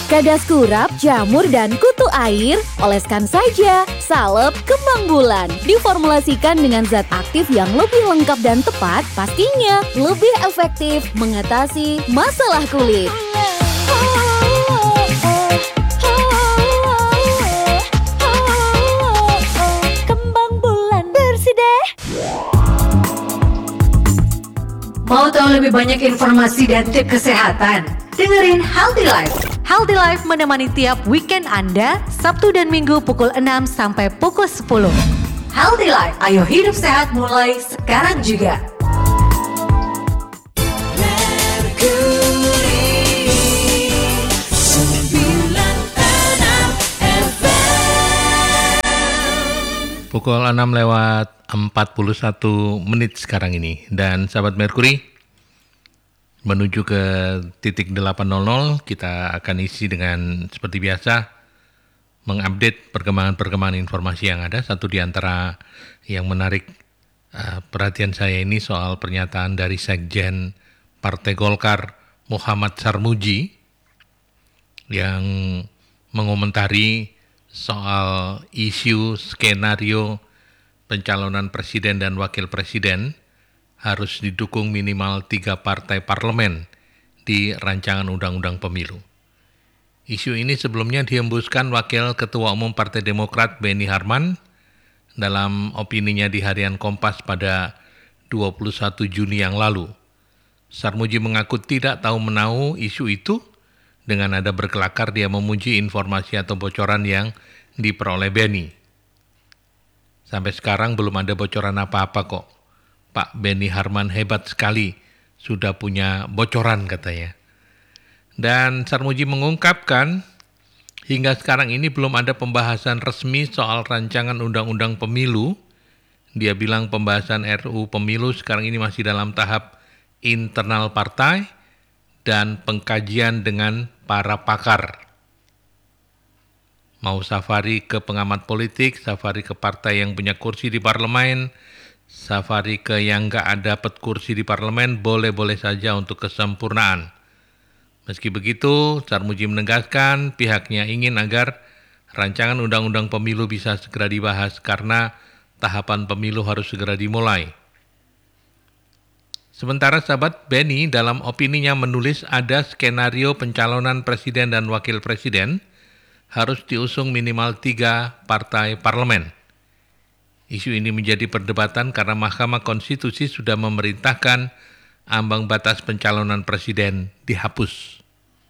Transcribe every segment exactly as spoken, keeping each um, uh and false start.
Kadas kurap, jamur, dan kutu air, oleskan saja salep kembang bulan. Diformulasikan dengan zat aktif yang lebih lengkap dan tepat, pastinya lebih efektif mengatasi masalah kulit. Kembang bulan bersih deh. Mau tahu lebih banyak informasi dan tips kesehatan? Dengerin Healthy Life. Healthy Life menemani tiap weekend Anda, Sabtu dan Minggu pukul enam sampai pukul sepuluh. Healthy Life, ayo hidup sehat mulai sekarang juga. Pukul enam lewat empat puluh satu menit sekarang ini. Dan sahabat Merkuri, menuju ke titik delapan nol nol, kita akan isi dengan seperti biasa mengupdate perkembangan-perkembangan informasi yang ada. Satu di antara yang menarik uh, perhatian saya ini soal pernyataan dari Sekjen Partai Golkar Muhammad Sarmuji yang mengomentari soal isu skenario pencalonan presiden dan wakil presiden harus didukung minimal tiga partai parlemen di rancangan undang-undang pemilu. Isu ini sebelumnya dihembuskan Wakil Ketua Umum Partai Demokrat Benny Harman dalam opininya di Harian Kompas pada dua puluh satu Juni yang lalu. Sarmuji mengaku tidak tahu menahu isu itu. Dengan nada berkelakar dia memuji informasi atau bocoran yang diperoleh Benny. Sampai sekarang belum ada bocoran apa-apa kok. Pak Benny Harman hebat sekali, sudah punya bocoran katanya. Dan Sarmuji mengungkapkan, hingga sekarang ini belum ada pembahasan resmi soal rancangan undang-undang pemilu. Dia bilang pembahasan R U U pemilu sekarang ini masih dalam tahap internal partai dan pengkajian dengan para pakar. Mau safari ke pengamat politik, safari ke partai yang punya kursi di parlemen, safari ke yang nggak dapat kursi di parlemen, boleh-boleh saja untuk kesempurnaan. Meski begitu, Sarmuji menegaskan pihaknya ingin agar rancangan undang-undang pemilu bisa segera dibahas karena tahapan pemilu harus segera dimulai. Sementara sahabat Benny dalam opininya menulis ada skenario pencalonan presiden dan wakil presiden harus diusung minimal tiga partai parlemen. Isu ini menjadi perdebatan karena Mahkamah Konstitusi sudah memerintahkan ambang batas pencalonan presiden dihapus.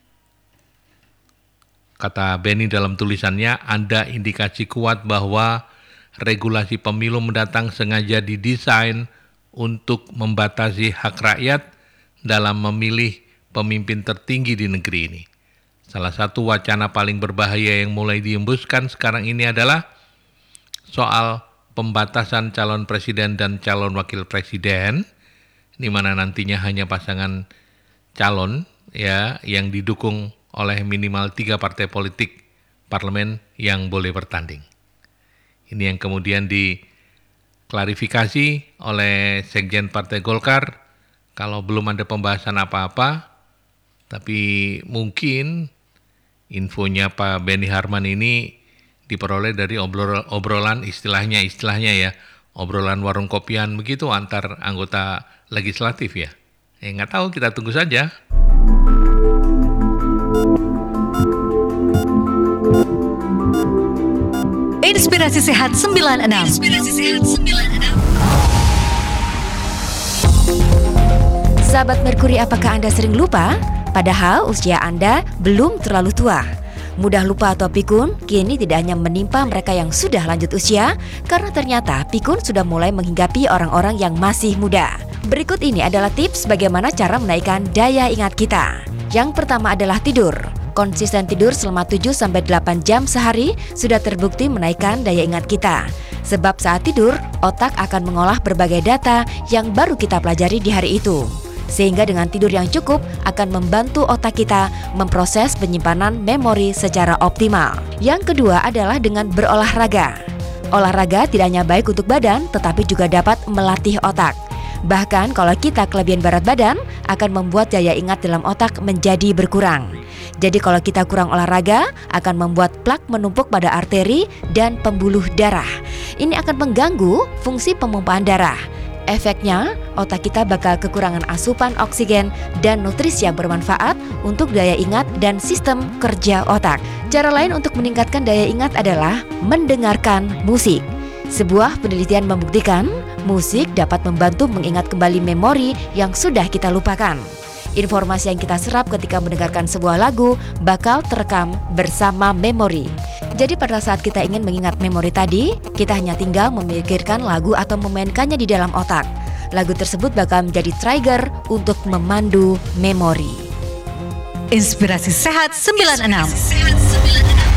Kata Benny dalam tulisannya, ada indikasi kuat bahwa regulasi pemilu mendatang sengaja didesain untuk membatasi hak rakyat dalam memilih pemimpin tertinggi di negeri ini. Salah satu wacana paling berbahaya yang mulai dihembuskan sekarang ini adalah soal pembatasan calon presiden dan calon wakil presiden, di mana nantinya hanya pasangan calon ya yang didukung oleh minimal tiga partai politik parlemen yang boleh bertanding. Ini yang kemudian diklarifikasi oleh Sekjen Partai Golkar kalau belum ada pembahasan apa-apa, tapi mungkin infonya Pak Benny Harman ini diperoleh dari obrol, obrolan istilahnya istilahnya ya obrolan warung kopian begitu antar anggota legislatif ya. Eh nggak tahu, kita tunggu saja. Inspirasi Sehat sembilan enam. Inspirasi Sehat sembilan enam. Sahabat Merkuri, apakah Anda sering lupa? Padahal usia Anda belum terlalu tua. Mudah lupa atau pikun kini tidak hanya menimpa mereka yang sudah lanjut usia, karena ternyata pikun sudah mulai menghinggapi orang-orang yang masih muda. Berikut ini adalah tips bagaimana cara menaikkan daya ingat kita. Yang pertama adalah tidur. Konsisten tidur selama tujuh sampai delapan jam sehari sudah terbukti menaikkan daya ingat kita. Sebab saat tidur, otak akan mengolah berbagai data yang baru kita pelajari di hari itu. Sehingga dengan tidur yang cukup akan membantu otak kita memproses penyimpanan memori secara optimal. Yang kedua adalah dengan berolahraga. Olahraga tidak hanya baik untuk badan, tetapi juga dapat melatih otak. Bahkan kalau kita kelebihan berat badan akan membuat daya ingat dalam otak menjadi berkurang. Jadi kalau kita kurang olahraga akan membuat plak menumpuk pada arteri dan pembuluh darah. Ini akan mengganggu fungsi pemompaan darah. Efeknya, otak kita bakal kekurangan asupan oksigen dan nutrisi yang bermanfaat untuk daya ingat dan sistem kerja otak. Cara lain untuk meningkatkan daya ingat adalah mendengarkan musik. Sebuah penelitian membuktikan musik dapat membantu mengingat kembali memori yang sudah kita lupakan. Informasi yang kita serap ketika mendengarkan sebuah lagu bakal terekam bersama memori. Jadi pada saat kita ingin mengingat memori tadi, kita hanya tinggal memikirkan lagu atau memainkannya di dalam otak. Lagu tersebut bakal menjadi trigger untuk memandu memori. Inspirasi Sehat sembilan puluh enam. Inspirasi Sehat sembilan puluh enam.